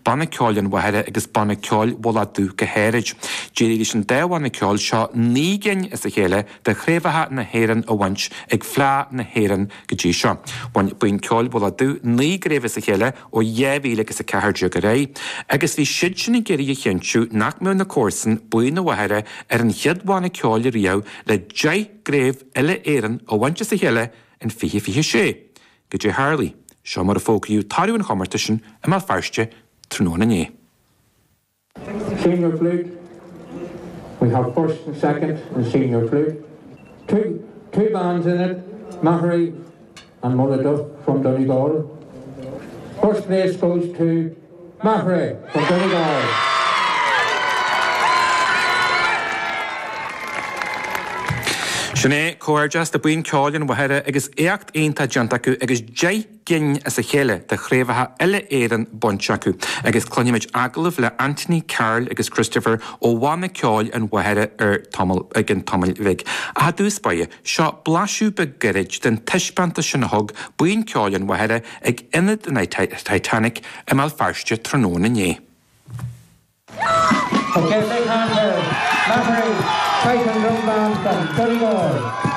banna ceáilin waheire agus banna ceáil bhla dú go héirid. Déirí sin déhhainna ceáil seo nígin is a chéile de chréomhathe na héireann a bhaint ag phlá na héireann go dtí seo. Buin ceáil bhla dú ní gréibh is a chéile ó 10,000 agus a 4 go ré. Agus bhí siid sinna géirí a chéintú nach mú na córsan buin na waheire an chiadháinna ceáil riamh le 10 gréibh eile éireann ó bhaint is a chéile in 2026. Go dtí Harley. Seo mar a fócaíú tairún chomartaisin a má fearste tróna né. Senior flute. We have first and second in senior flute. Two bands in it, Mahary and Mulliduff from Donegal. First place goes to Mahary from Donegal. Sinné cóirdeas de buin ceáilin waheire agus éacht aonanta deanta acu agus 10 gin as a chéile de chréomhathe eile éireann bonte acu. Agus cloineimiid agalah le Anthony Carroll agus Christopher ó bhainna ceáil an waheire gin tamil bhig. A dús baie, seo blasú be gairid den tiispanta sin thug buin ceáilin waheire ag inad na Titanic a má fearste tróna né. Okay, big hand there. Mahary, Titan drum band from Donegal.